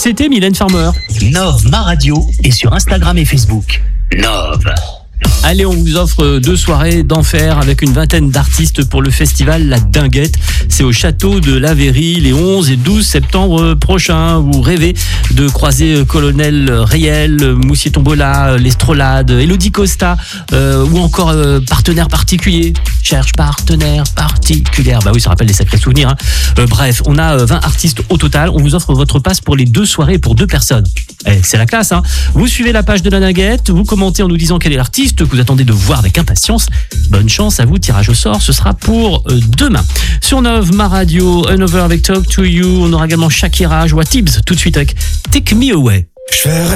C'était Mylène Farmer. Nove, ma radio, est sur Instagram et Facebook. Nove. Allez, on vous offre 2 soirées d'enfer avec une vingtaine d'artistes pour le festival La Dinguette. C'est au château de Lavéry les 11 et 12 septembre prochains. Vous rêvez de croiser Colonel Riel, Moussier Tombola, l'Estrolade, Elodie Costa ou encore partenaire particulier. Cherche partenaire particulière. Bah oui, ça rappelle des sacrés souvenirs. Bref, on a 20 artistes au total. On vous offre votre passe pour les 2 soirées pour 2 personnes. C'est la classe, hein. Vous suivez la page de La Dinguette, vous commentez en nous disant quel est l'artiste que vous attendez de voir avec impatience. Bonne chance à vous, tirage au sort, ce sera pour demain. Sur Nove, ma radio, Another avec Talk to You, on aura également Shakira, Joie Tibbs, tout de suite avec Take Me Away.